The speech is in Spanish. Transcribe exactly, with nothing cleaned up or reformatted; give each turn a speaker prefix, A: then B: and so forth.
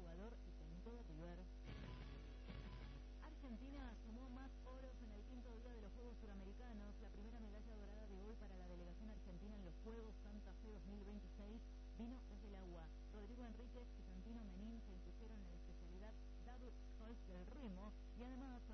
A: jugador y técnico de River. Argentina sumó más oros en el quinto día de los Juegos Suramericanos. La primera medalla dorada de hoy para la delegación argentina en los Juegos Santa Fe dos mil veintiséis vino desde el agua. Rodrigo Enríquez y Santino Menín se impusieron en la especialidad Double Sculls del remo y además